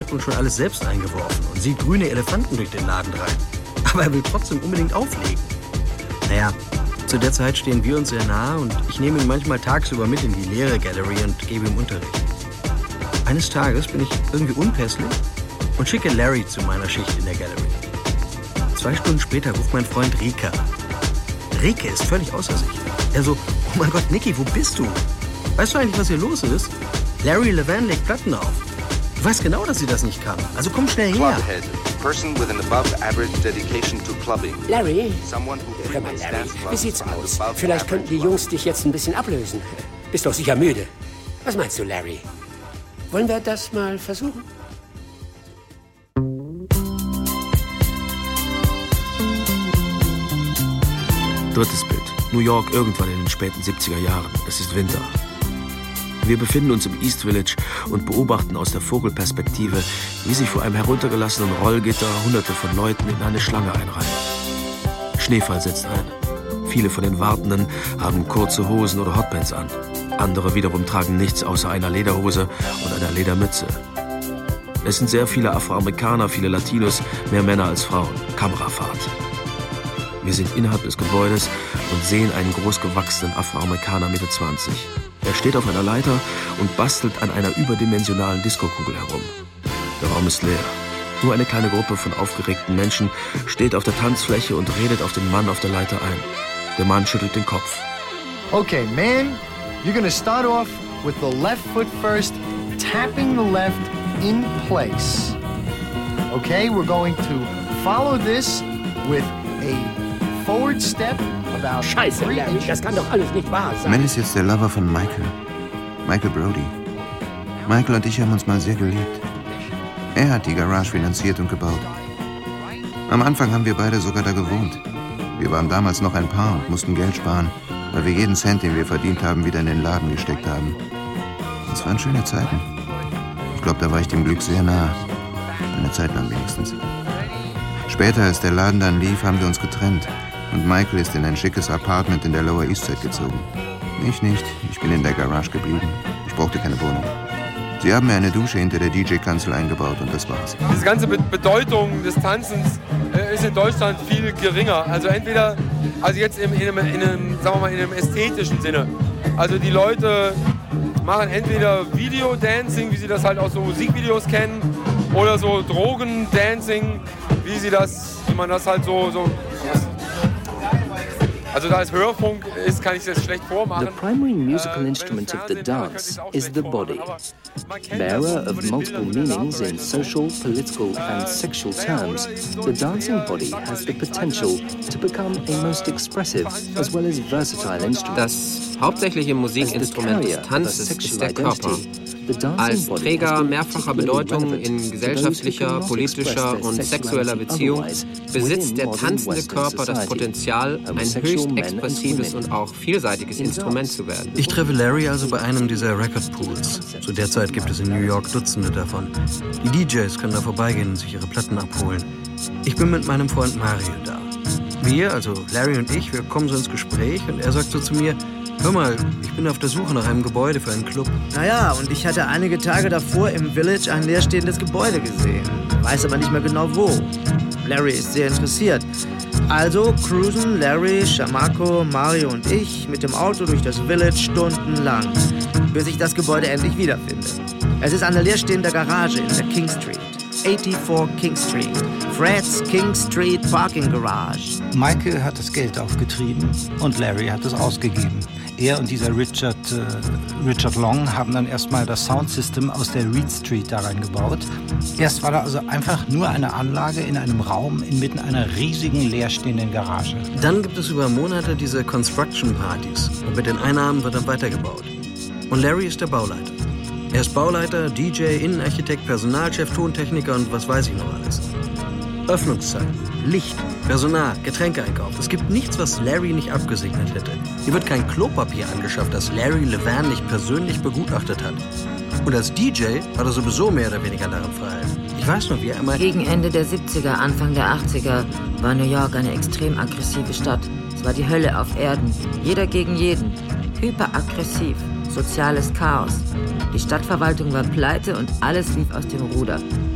Zeitpunkt schon alles selbst eingeworfen und sieht grüne Elefanten durch den Laden rein. Aber er will trotzdem unbedingt auflegen. Naja, zu der Zeit stehen wir uns sehr nahe und ich nehme ihn manchmal tagsüber mit in die leere Gallery und gebe ihm Unterricht. Eines Tages bin ich irgendwie unpässlich und schicke Larry zu meiner Schicht in der Gallery. 2 Stunden später ruft mein Freund Rika. Rike ist völlig außer sich. Er so, oh mein Gott, Nicky, wo bist du? Weißt du eigentlich, was hier los ist? Larry Levan legt Platten auf. Du weißt genau, dass sie das nicht kann. Also komm schnell her. Clubhead. Person with an above average dedication to clubbing. Larry? Someone who Hör mal, frequents Larry, dance wie clubs sieht's on an aus? above Vielleicht könnten die average Jungs dich jetzt ein bisschen ablösen. Bist doch sicher müde. Was meinst du, Larry? Wollen wir das mal versuchen? Drittes Bild. New York irgendwann in den späten 70er Jahren. Es ist Winter. Wir befinden uns im East Village und beobachten aus der Vogelperspektive, wie sich vor einem heruntergelassenen Rollgitter Hunderte von Leuten in eine Schlange einreihen. Schneefall setzt ein. Viele von den Wartenden haben kurze Hosen oder Hotpants an. Andere wiederum tragen nichts außer einer Lederhose und einer Ledermütze. Es sind sehr viele Afroamerikaner, viele Latinos, mehr Männer als Frauen. Kamerafahrt. Wir sind innerhalb des Gebäudes und sehen einen großgewachsenen Afroamerikaner Mitte 20. Er steht auf einer Leiter und bastelt an einer überdimensionalen Diskokugel herum. Der Raum ist leer. Nur eine kleine Gruppe von aufgeregten Menschen steht auf der Tanzfläche und redet auf den Mann auf der Leiter ein. Der Mann schüttelt den Kopf. Okay, man, you're gonna start off with the left foot first, tapping the left in place. Okay, we're going to follow this with a forward step about Scheiße, 3 Larry, inches. das kann doch alles nicht wahr sein. Mel ist jetzt der Lover von Michael. Michael Brody. Michael und ich haben uns mal sehr geliebt. Er hat die Garage finanziert und gebaut. Am Anfang haben wir beide sogar da gewohnt. Wir waren damals noch ein Paar und mussten Geld sparen, weil wir jeden Cent, den wir verdient haben, wieder in den Laden gesteckt haben. Das waren schöne Zeiten. Ich glaube, da war ich dem Glück sehr nah. Eine Zeit lang wenigstens. Später, als der Laden dann lief, haben wir uns getrennt. Und Michael ist in ein schickes Apartment in der Lower East Side gezogen. Ich nicht. Ich bin in der Garage geblieben. Ich brauchte keine Wohnung. Sie haben mir eine Dusche hinter der DJ-Kanzel eingebaut und das war's. Diese ganze Bedeutung des Tanzens ist in Deutschland viel geringer. Also entweder, also jetzt in einem ästhetischen Sinne. Also die Leute machen entweder Video-Dancing, wie sie das halt aus so Musikvideos kennen, oder so Drogen-Dancing, wie man das halt so. Also da es Hörfunk ist, kann ich das schlecht vormachen. The primary musical instrument of the dance is the body, bearer of multiple meanings in social, political and sexual terms. The dancing body has the potential to become a most expressive as well as versatile instrument. Das hauptsächliche Musikinstrument des Tanzes ist der Körper. Als Träger mehrfacher Bedeutung in gesellschaftlicher, politischer und sexueller Beziehung besitzt der tanzende Körper das Potenzial, ein höchst expressives und auch vielseitiges Instrument zu werden. Ich treffe Larry also bei einem dieser Record-Pools. Zu der Zeit gibt es in New York Dutzende davon. Die DJs können da vorbeigehen und sich ihre Platten abholen. Ich bin mit meinem Freund Mario da. Wir, also Larry und ich, wir kommen so ins Gespräch und er sagt so zu mir: Hör mal, ich bin auf der Suche nach einem Gebäude für einen Club. Naja, und ich hatte einige Tage davor im Village ein leerstehendes Gebäude gesehen. Weiß aber nicht mehr genau wo. Larry ist sehr interessiert. Also cruisen Larry, Shamako, Mario und ich mit dem Auto durch das Village stundenlang, bis ich das Gebäude endlich wiederfinde. Es ist eine leerstehende Garage in der King Street. 84 King Street. Fred's King Street Parking Garage. Michael hat das Geld aufgetrieben und Larry hat es ausgegeben. Er und dieser Richard Long haben dann erstmal das Soundsystem aus der Reed Street da reingebaut. Erst war da also einfach nur eine Anlage in einem Raum inmitten einer riesigen leerstehenden Garage. Dann gibt es über Monate diese Construction-Partys und mit den Einnahmen wird dann weitergebaut. Und Larry ist der Bauleiter. Er ist Bauleiter, DJ, Innenarchitekt, Personalchef, Tontechniker und was weiß ich noch alles. Öffnungszeiten, Licht, Personal, Getränkeeinkauf. Es gibt nichts, was Larry nicht abgesegnet hätte. Hier wird kein Klopapier angeschafft, das Larry Levan nicht persönlich begutachtet hat. Und als DJ hat er sowieso mehr oder weniger daran Freiheit. Ich weiß noch, wie er immer... Gegen Ende der 70er, Anfang der 80er war New York eine extrem aggressive Stadt. Es war die Hölle auf Erden. Jeder gegen jeden. Hyperaggressiv. Soziales Chaos. Die Stadtverwaltung war pleite und alles lief aus dem Ruder.